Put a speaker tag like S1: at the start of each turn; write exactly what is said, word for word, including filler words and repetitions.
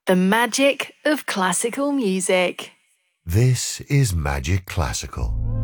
S1: The magic of classical music.
S2: This is Magic Classical.